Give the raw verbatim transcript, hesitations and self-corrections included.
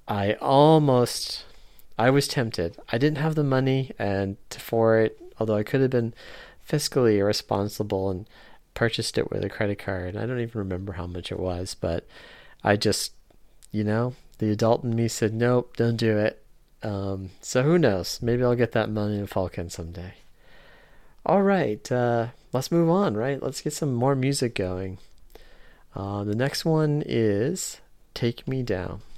I almost, I was tempted. I didn't have the money and for it, although I could have been fiscally irresponsible and purchased it with a credit card. I don't even remember how much it was, but I just, you know, the adult in me said, nope, don't do it. Um, so who knows? Maybe I'll get that Millennium Falcon someday. All right, uh, let's move on, right? Let's get some more music going. Uh, the next one is Take Me Down.